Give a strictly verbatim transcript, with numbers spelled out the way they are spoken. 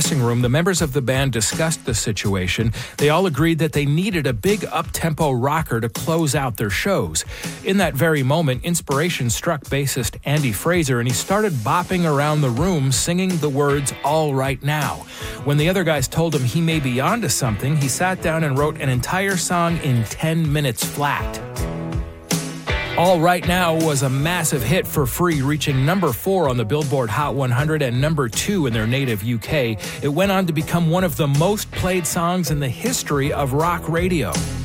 dressing room, the members of the band discussed the situation. They all agreed that they needed a big up-tempo rocker to close out their shows. In that very moment, inspiration struck bassist Andy Fraser, and he started bopping around the room singing the words, "All Right Now." When the other guys told him he may be onto something, he sat down and wrote an entire song in ten minutes flat. All Right Now was a massive hit for Free, reaching number four on the Billboard Hot one hundred and number two in their native U K. It went on to become one of the most played songs in the history of rock radio.